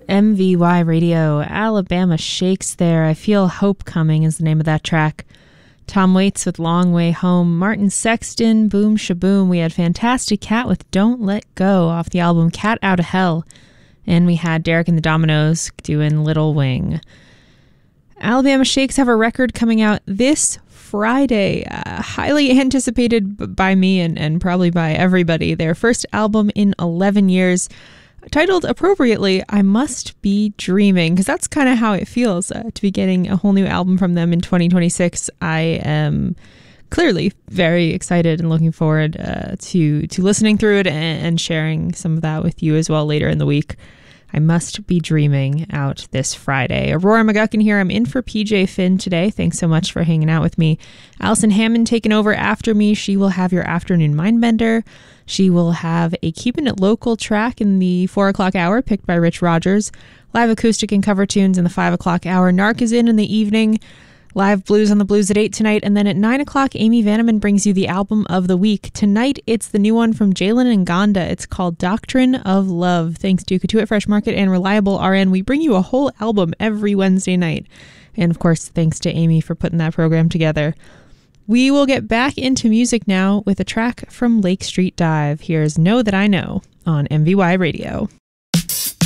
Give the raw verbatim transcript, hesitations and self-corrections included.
M V Y Radio, Alabama Shakes there. I Feel Hope Coming is the name of that track. Tom Waits with Long Way Home. Martin Sexton, Boom Shaboom. We had Fantastic Cat with Don't Let Go off the album Cat Out of Hell. And we had Derek and the Dominoes doing Little Wing. Alabama Shakes have a record coming out this Friday, uh, highly anticipated b- by me and, and probably by everybody. Their first album in eleven years. Titled appropriately, I Must Be Dreaming, because that's kind of how it feels uh, to be getting a whole new album from them in twenty twenty-six. I am clearly very excited and looking forward uh, to to listening through it and, and sharing some of that with you as well later in the week. I Must Be Dreaming out this Friday. Aurora McGuckin here. I'm in for P J Finn today. Thanks so much for hanging out with me. Allison Hammond taking over after me. She will have your afternoon Mindbender. She will have a Keeping It Local track in the four o'clock hour picked by Rich Rogers. Live acoustic and cover tunes in the five o'clock hour. Narc is in in the evening. Live blues on the blues at eight tonight. And then at nine o'clock, Amy Vanneman brings you the album of the week. Tonight, it's the new one from Jalen and Gonda. It's called Doctrine of Love. Thanks to Katuitt Fresh Market and Reliable R N. We bring you a whole album every Wednesday night. And of course, thanks to Amy for putting that program together. We will get back into music now with a track from Lake Street Dive. Here's Know That I Know on M V Y Radio.